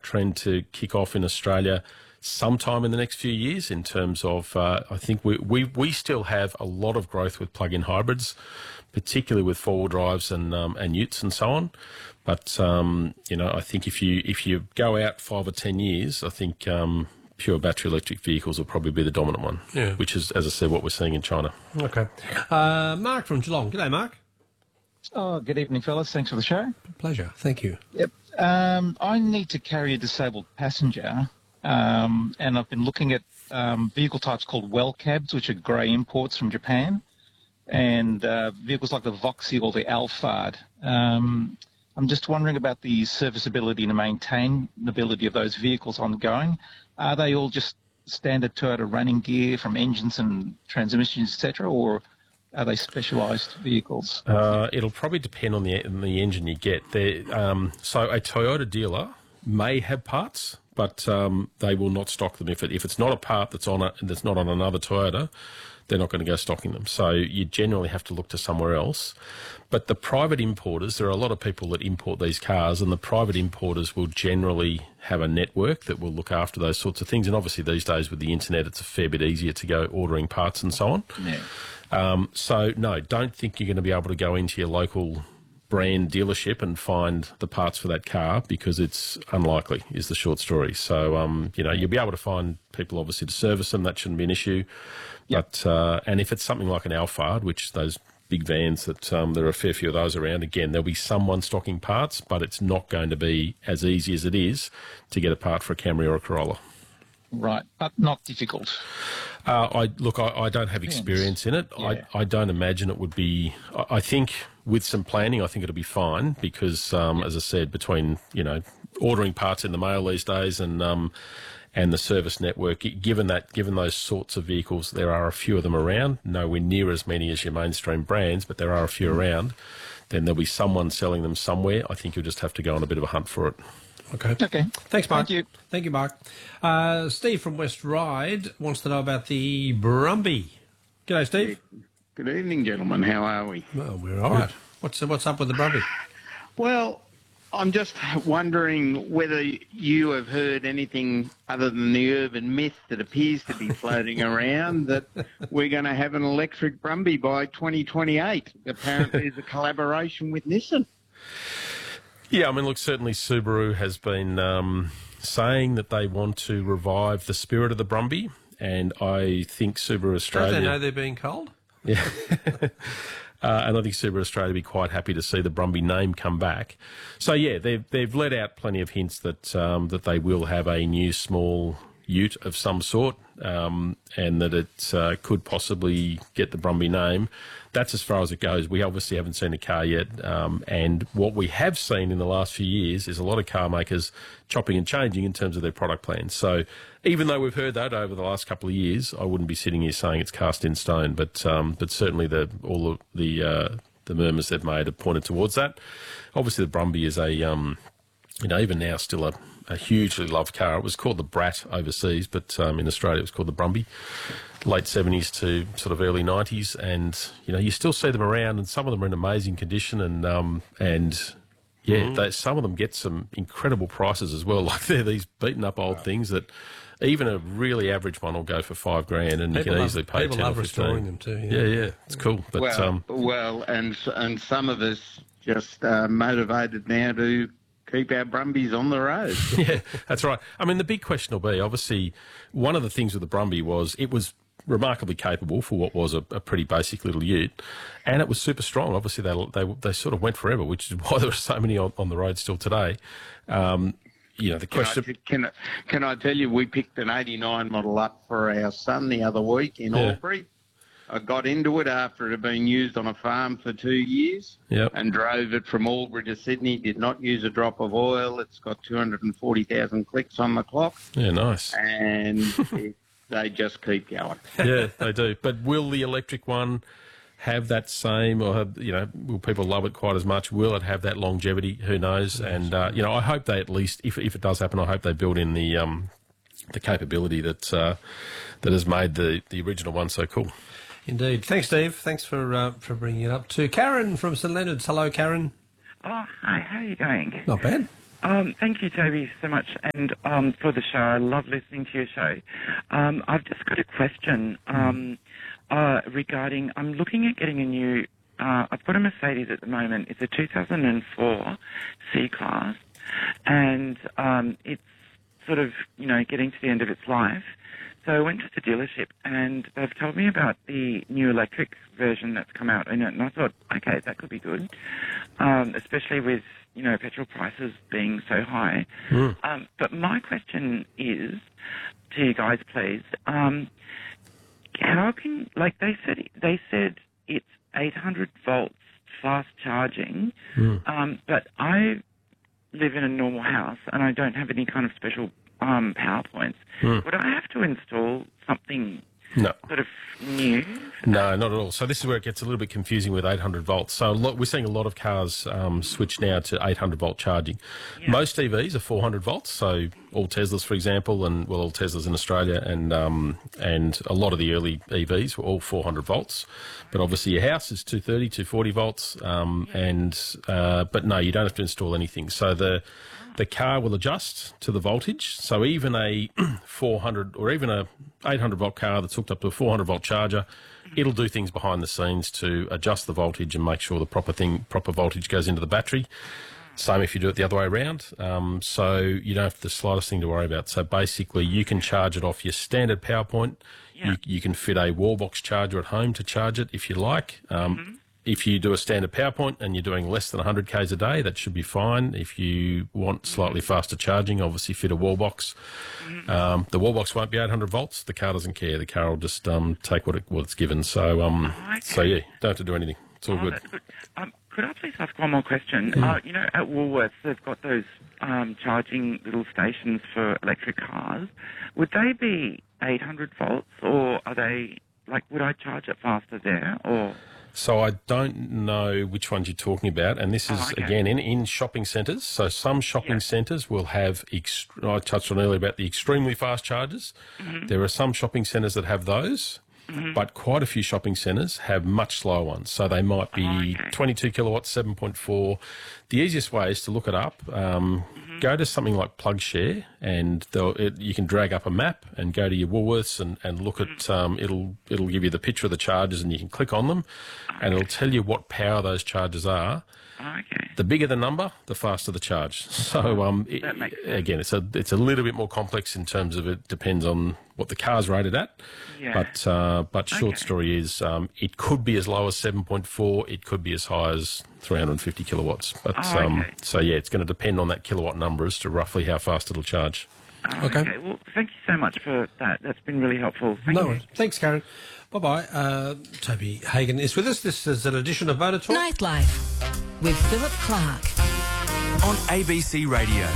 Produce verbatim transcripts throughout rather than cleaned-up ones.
trend to kick off in Australia sometime in the next few years in terms of, uh, I think we, we, we still have a lot of growth with plug-in hybrids, particularly with four-wheel drives and um, and utes and so on. But, um, you know, I think if you if you go out five or ten years, I think um, pure battery electric vehicles will probably be the dominant one, yeah. which is, as I said, what we're seeing in China. Okay. Uh, Mark from Geelong. G'day, Mark. Oh, good evening, fellas. Thanks for the show. Pleasure. Thank you. Yep. Um, I need to carry a disabled passenger, um, and I've been looking at um, vehicle types called well cabs, which are grey imports from Japan, and uh, vehicles like the Voxy or the Alphard. Um, I'm just wondering about the serviceability and the maintainability of those vehicles ongoing. Are they all just standard Toyota running gear from engines and transmissions, et cetera, or are they specialised vehicles? Uh, it'll probably depend on the on the engine you get. Um, so a Toyota dealer may have parts, but um, they will not stock them. If it if it's not a part that's on a, that's not on another Toyota, they're not going to go stocking them. So you generally have to look to somewhere else. But the private importers, there are a lot of people that import these cars, and the private importers will generally have a network that will look after those sorts of things. And obviously these days with the internet, it's a fair bit easier to go ordering parts and so on. Yeah. Um, so, no, don't think you're going to be able to go into your local brand dealership and find the parts for that car, because it's unlikely, is the short story. So, um, you know, you'll be able to find people, obviously, to service them. That shouldn't be an issue. Yep. But uh, and if it's something like an Alphard, which those big vans that um, there are a fair few of those around, again, there'll be someone stocking parts, but it's not going to be as easy as it is to get a part for a Camry or a Corolla. Right, but not difficult. Uh, I look, I, I don't have experience in it. Yeah. I, I don't imagine it would be. I, I think with some planning, I think it'll be fine, because, um, as I said, between you know ordering parts in the mail these days and um, and the service network, given that given those sorts of vehicles, there are a few of them around. Nowhere near as many as your mainstream brands, but there are a few around. Then there'll be someone selling them somewhere. I think you'll just have to go on a bit of a hunt for it. Okay. Okay. Thanks, Mark. Thank you. Thank you, Mark. Uh, Steve from West Ryde wants to know about the Brumby. G'day, Steve. Good evening, gentlemen. How are we? Well, we're all right. What's what's up with the Brumby? Well, I'm just wondering whether you have heard anything other than the urban myth that appears to be floating around that we're going to have an electric Brumby by twenty twenty-eight. Apparently, there's a collaboration with Nissan. Yeah, I mean, look, certainly Subaru has been um, saying that they want to revive the spirit of the Brumby, and I think Subaru Australia... Don't they know they're being cold? Yeah. uh, and I think Subaru Australia will be quite happy to see the Brumby name come back. So, yeah, they've, they've let out plenty of hints that um, that they will have a new small ute of some sort, um, and that it uh, could possibly get the Brumby name. That's as far as it goes. We obviously haven't seen a car yet, um, and what we have seen in the last few years is a lot of car makers chopping and changing in terms of their product plans. So even though we've heard that over the last couple of years, I wouldn't be sitting here saying it's cast in stone, but um, but certainly the all of the uh, the murmurs they've made have pointed towards that. Obviously, the Brumby is a um, you know even now still a a hugely loved car. It was called the Brat overseas, but um, in Australia it was called the Brumby. Late seventies to sort of early nineties, and you know you still see them around, and some of them are in amazing condition, and um, and yeah, mm-hmm. they, some of them get some incredible prices as well. Like they're these beaten up old things that even a really average one will go for five grand, and people you can love, easily pay people ten love or fifteen. restoring them too. Yeah, yeah, yeah it's cool. But well, um, well, and and some of us just uh, motivated now to keep our Brumbies on the road. Yeah, that's right. I mean, the big question will be, obviously, one of the things with the Brumby was it was remarkably capable for what was a, a pretty basic little ute, and it was super strong. Obviously, they they they sort of went forever, which is why there are so many on, on the road still today. Um, you know, the question... Can I, can, I, can I tell you, we picked an eighty-nine model up for our son the other week in Yeah. Albury. I got into it after it had been used on a farm for two years Yep. and drove it from Albury to Sydney, did not use a drop of oil. It's got two hundred forty thousand clicks on the clock. Yeah, nice. And it, they just keep going. Yeah, they do. But will the electric one have that same, or have, you know, will people love it quite as much? Will it have that longevity? Who knows? And, uh, you know, I hope they at least, if if it does happen, I hope they build in the um, the capability that uh, that has made the, the original one so cool. Indeed. Thanks, Steve. Thanks for uh, for bringing it up. To Karen from St Leonard's. Hello, Karen. Oh, hi. How are you going? Not bad. Um, thank you, Toby, so much, and um, for the show. I love listening to your show. Um, I've just got a question um, uh, regarding. I'm looking at getting a new. Uh, I've got a Mercedes at the moment. It's a two thousand four C-Class, and um, it's sort of, you know, getting to the end of its life. So I went to the dealership, and they've told me about the new electric version that's come out, and I thought, okay, that could be good, um, especially with, you know, petrol prices being so high. Mm. Um, but my question is to you guys, please, um, how can, like they said, they said it's eight hundred volts fast charging, mm. um, but I live in a normal house and I don't have any kind of special um, power points. Mm. Would I have to install something no. sort of new? No, not at all. So this is where it gets a little bit confusing with eight hundred volts. So a lot, we're seeing a lot of cars um, switch now to eight hundred volt charging. Yeah. Most E Vs are four hundred volts. So all Teslas, for example, and well, all Teslas in Australia, and um, and a lot of the early E Vs were all four hundred volts. But obviously your house is two thirty, two forty volts. Um, and uh, but no, you don't have to install anything. So the The car will adjust to the voltage. So even a four hundred or even a eight hundred volt car that's hooked up to a four hundred volt charger, it'll do things behind the scenes to adjust the voltage and make sure the proper thing, proper voltage goes into the battery. Same if you do it the other way around. Um, so you don't have the slightest thing to worry about. So basically you can charge it off your standard power point. Yeah. You, you can fit a wall box charger at home to charge it if you like. Um, mm-hmm. If you do a standard PowerPoint and you're doing less than one hundred kays a day, that should be fine. If you want slightly faster charging, obviously fit a wall box. Um, the wall box won't be eight hundred volts. The car doesn't care. The car will just um, take what, it, what it's given. So, um, oh, okay. so yeah, don't have to do anything. It's all oh, good. That's good. Um, could I please ask one more question? Mm. Uh, you know, at Woolworths, they've got those um, charging little stations for electric cars. Would they be eight hundred volts, or are they, like, would I charge it faster there, or... So I don't know which ones you're talking about, and this is, oh, okay. again, in, in shopping centres. So some shopping yeah. centres will have, ext- I touched on earlier about the extremely fast chargers. Mm-hmm. There are some shopping centres that have those, mm-hmm. but quite a few shopping centres have much slower ones. So they might be oh, okay. twenty-two kilowatts, seven point four. The easiest way is to look it up. Um, mm-hmm. Go to something like PlugShare, and it, you can drag up a map and go to your Woolworths and, and look mm-hmm. at, um, it'll it'll give you the picture of the chargers, and you can click on them, okay. and it'll tell you what power those chargers are. Okay. The bigger the number, the faster the charge. So um, it, again, it's a it's a little bit more complex in terms of it depends on what the car's rated at. Yeah. But uh, but short okay. story is um, it could be as low as seven point four. It could be as high as three hundred fifty kilowatts. But oh, okay. um, so yeah, it's going to depend on that kilowatt number as to roughly how fast it'll charge. Oh, okay. okay. Well, thank you so much for that. That's been really helpful. Thank no you. Thanks, Karen. Bye-bye. Uh, Toby Hagan is with us. This is an edition of Motor Talk. Nightlife with Philip Clark. On A B C Radio.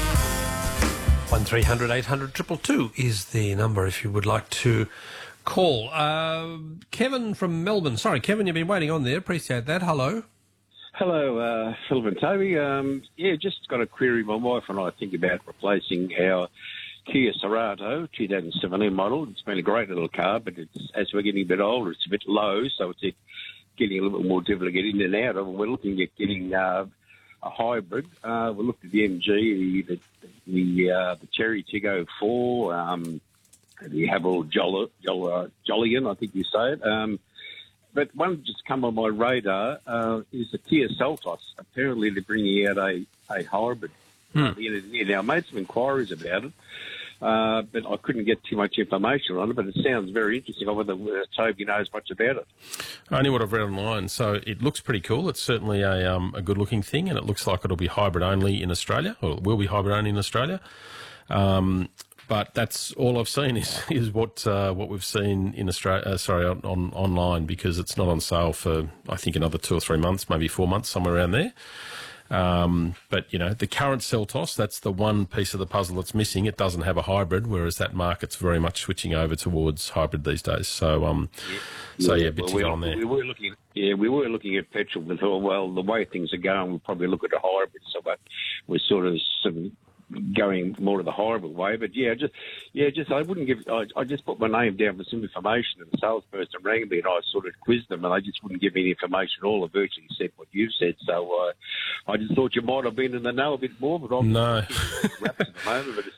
one three hundred eight hundred two two two is the number if you would like to call. Uh, Kevin from Melbourne. Sorry, Kevin, you've been waiting on there. Appreciate that. Hello. Hello, uh, Philip and Toby. Um, yeah, just got a query. My wife and I think about replacing our Kia Cerato two thousand seventeen model. It's been a great little car, but it's, as we're getting a bit older, it's a bit low, so it's getting a little bit more difficult to get in and out of. And we're looking at getting uh, a hybrid. Uh, we looked at the M G, the the, uh, the Cherry Tiggo four, um, the Havel Jolly, Jolly, Jollian, I think you say it. Um, But one just come on my radar uh, is the Kia Seltos. Apparently they're bringing out a, a hybrid. Hmm. At the end of the year. Now, I made some inquiries about it, uh, but I couldn't get too much information on it, but it sounds very interesting. I wonder whether Toby knows much about it. Only what I've read online. So it looks pretty cool. It's certainly a, um, a good-looking thing, and it looks like it'll be hybrid only in Australia, or it will be hybrid only in Australia. Um But that's all I've seen is is what uh, what we've seen in Australia. Uh, sorry, on, on online, because it's not on sale for I think another two or three months, maybe four months, somewhere around there. Um, but you know, the current Seltos, that's the one piece of the puzzle that's missing. It doesn't have a hybrid, whereas that market's very much switching over towards hybrid these days. So um, yeah. so yeah, a bit well, to we, go on there. We were looking, yeah, we were looking at petrol. We thought, well, the way things are going, we'll probably look at a hybrid. So but we're sort of, sort of going more to the hybrid way. But yeah, just yeah, just I wouldn't give. I, I just put my name down for some information, and the salesperson rang me, and I sort of quizzed them, and they just wouldn't give me any information at all. I virtually said what you said, so uh, I just thought you might have been in the know a bit more. But I'm No. wraps at the moment. But it's,